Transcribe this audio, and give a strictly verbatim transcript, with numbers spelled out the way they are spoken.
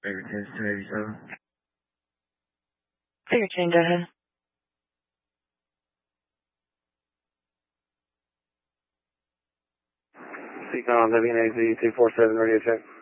Figure ten, two eighty-seven. Figure ten, go ahead. Seacon, W N A Z two four seven, radio check.